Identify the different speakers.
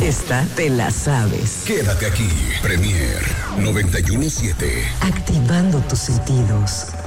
Speaker 1: Esta te la sabes.
Speaker 2: Quédate aquí. Premier 91.7.
Speaker 1: Activando tus sentidos.